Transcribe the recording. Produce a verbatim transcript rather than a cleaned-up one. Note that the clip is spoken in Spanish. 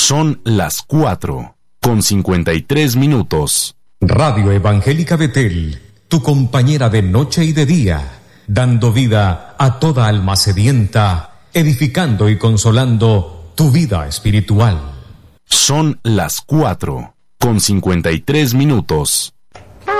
Son las cuatro, con cincuenta y tres minutos. Radio Evangélica Betel, tu compañera de noche y de día, dando vida a toda alma sedienta, edificando y consolando tu vida espiritual. Son las cuatro, con cincuenta y tres minutos.